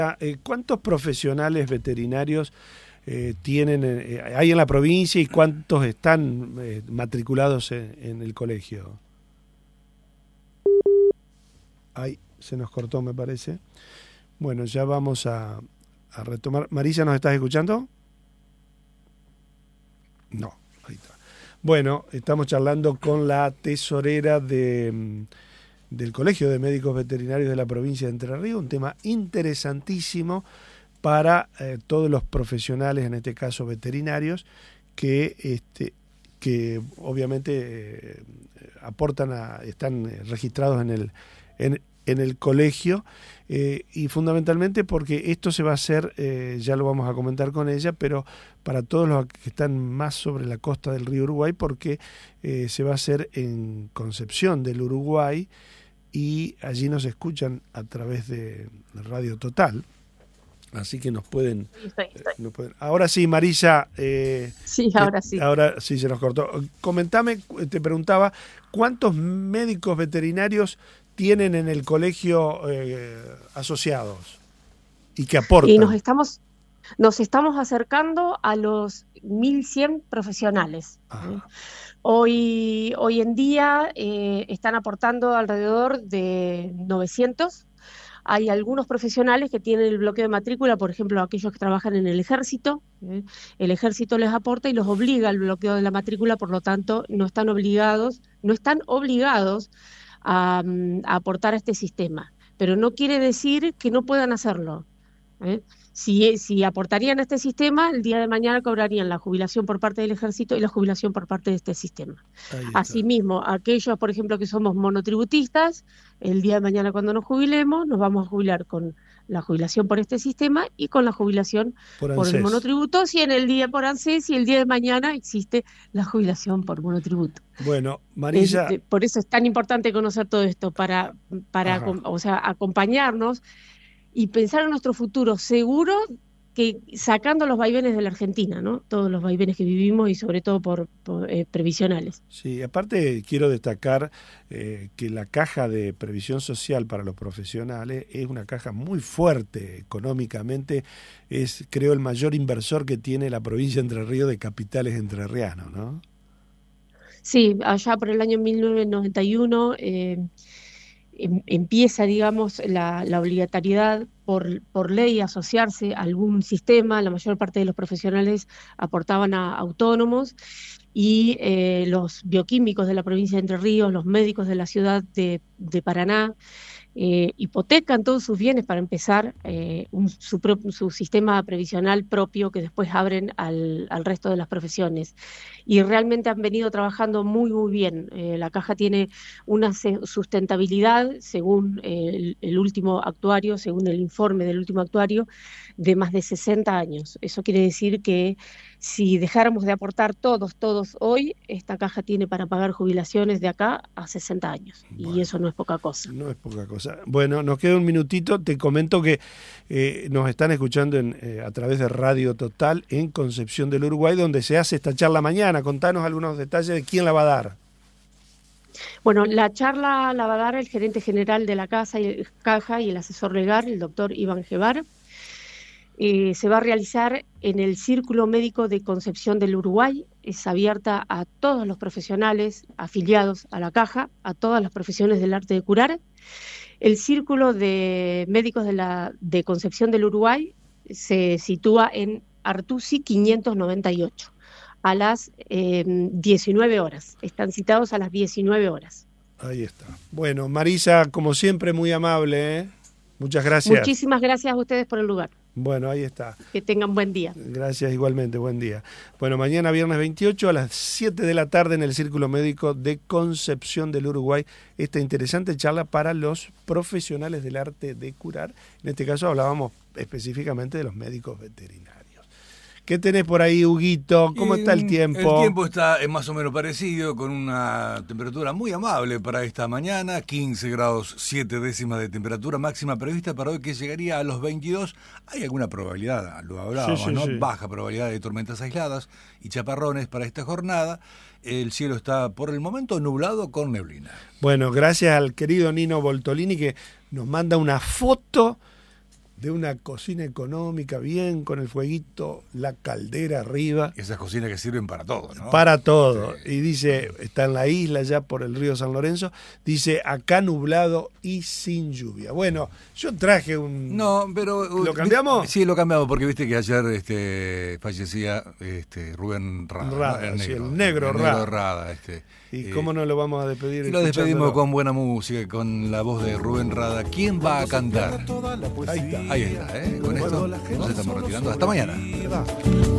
¿Cuántos profesionales veterinarios hay en la provincia y cuántos están matriculados en el colegio? Ay, se nos cortó, me parece. Bueno, ya vamos a retomar. Marisa, ¿nos estás escuchando? No, ahí está. Bueno, estamos charlando con la tesorera del Colegio de Médicos Veterinarios de la provincia de Entre Ríos, un tema interesantísimo para todos los profesionales, en este caso veterinarios, que obviamente están registrados en el colegio, y fundamentalmente porque esto se va a hacer, ya lo vamos a comentar con ella, pero para todos los que están más sobre la costa del río Uruguay, porque se va a hacer en Concepción del Uruguay, y allí nos escuchan a través de Radio Total, así que nos pueden... Ahora sí, Marisa. Sí, ahora sí. Ahora sí se nos cortó. Comentame, te preguntaba, ¿cuántos médicos veterinarios tienen en el colegio asociados y que aportan? Y nos estamos acercando a los 1.100 profesionales. Hoy en día están aportando alrededor de 900. Hay algunos profesionales que tienen el bloqueo de matrícula, por ejemplo, aquellos que trabajan en el ejército. El ejército les aporta y los obliga al bloqueo de la matrícula, por lo tanto no están obligados a aportar a este sistema. Pero no quiere decir que no puedan hacerlo. Si aportarían a este sistema, el día de mañana cobrarían la jubilación por parte del ejército y la jubilación por parte de este sistema. Asimismo, aquellos, por ejemplo, que somos monotributistas, el día de mañana cuando nos jubilemos, nos vamos a jubilar con la jubilación por este sistema y con la jubilación por el monotributo, si en el día por ANSES, y el día de mañana existe la jubilación por monotributo. Bueno, Marisa... por eso es tan importante conocer todo esto, para acompañarnos y pensar en nuestro futuro, seguro que sacando los vaivenes de la Argentina, ¿no? Todos los vaivenes que vivimos y sobre todo por previsionales. Sí, aparte quiero destacar que la caja de previsión social para los profesionales es una caja muy fuerte económicamente, es creo el mayor inversor que tiene la provincia de Entre Ríos de capitales entrerrianos, ¿no? Sí, allá por el año 1991 empieza, digamos, la obligatoriedad por ley asociarse a algún sistema. La mayor parte de los profesionales aportaban a autónomos, y los bioquímicos de la provincia de Entre Ríos, los médicos de la ciudad de Paraná, hipotecan todos sus bienes para empezar su sistema previsional propio, que después abren al resto de las profesiones. Y realmente han venido trabajando muy, muy bien. La caja tiene una sustentabilidad, según el último actuario, según el informe del último actuario, de más de 60 años. Eso quiere decir que si dejáramos de aportar todos hoy, esta caja tiene para pagar jubilaciones de acá a 60 años. Bueno, y eso no es poca cosa. No es poca cosa. Bueno, nos queda un minutito. Te comento que nos están escuchando a través de Radio Total en Concepción del Uruguay, donde se hace esta charla mañana. Contanos algunos detalles de quién la va a dar. Bueno, la charla la va a dar el gerente general de la caja y el asesor legal, el doctor Iván Gevar. Se va a realizar en el Círculo Médico de Concepción del Uruguay. Es abierta a todos los profesionales afiliados a la caja, a todas las profesiones del arte de curar. El Círculo de Médicos de Concepción del Uruguay se sitúa en Artusi 598, a las 19 horas. Están citados a las 19 horas. Ahí está. Bueno, Marisa, como siempre, muy amable, ¿eh? Muchas gracias. Muchísimas gracias a ustedes por el lugar. Bueno, ahí está. Que tengan buen día. Gracias, igualmente, buen día. Bueno, mañana viernes 28 a las 7 de la tarde en el Círculo Médico de Concepción del Uruguay, esta interesante charla para los profesionales del arte de curar. En este caso hablábamos específicamente de los médicos veterinarios. ¿Qué tenés por ahí, Huguito? ¿Cómo está el tiempo? El tiempo está más o menos parecido, con una temperatura muy amable para esta mañana, 15 grados 7 décimas de temperatura máxima prevista para hoy, que llegaría a los 22. Hay alguna probabilidad, lo hablábamos, ¿no? Sí. Baja probabilidad de tormentas aisladas y chaparrones para esta jornada. El cielo está por el momento nublado con neblina. Bueno, gracias al querido Nino Voltolini, que nos manda una foto de una cocina económica, bien con el fueguito, la caldera arriba. Esas cocinas que sirven para todo, ¿no? Para todo. Y dice, está en la isla ya por el río San Lorenzo, dice, acá nublado y sin lluvia. Bueno, yo traje un... No, pero... ¿Lo cambiamos? Sí, lo cambiamos, porque viste que ayer fallecía Rubén Rada. Rada, ¿no? sí, el negro Rada. ¿Y cómo no lo vamos a despedir? Y lo despedimos con buena música, con la voz de Rubén Rada. ¿Quién va a cantar? Ahí está. Ahí está, ¿eh? Con esto nos estamos retirando. Hasta mañana.